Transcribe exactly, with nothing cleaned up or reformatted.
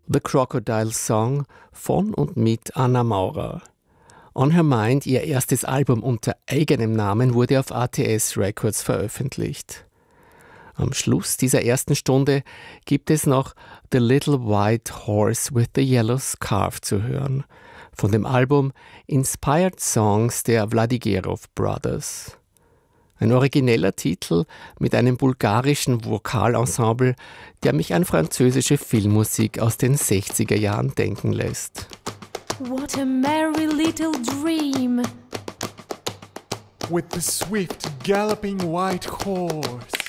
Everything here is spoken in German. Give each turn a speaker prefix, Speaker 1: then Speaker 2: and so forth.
Speaker 1: The Crocodile Song von und mit Anna Maurer. On Her Mind, ihr erstes Album unter eigenem Namen, wurde auf A T S Records veröffentlicht. Am Schluss dieser ersten Stunde gibt es noch The Little White Horse with the Yellow Scarf zu hören, von dem Album Inspired Songs der Vladigerov Brothers. Ein origineller Titel mit einem bulgarischen Vokalensemble, der mich an französische Filmmusik aus den sechziger Jahren denken lässt.
Speaker 2: What a merry little dream!
Speaker 3: With the swift galloping white horse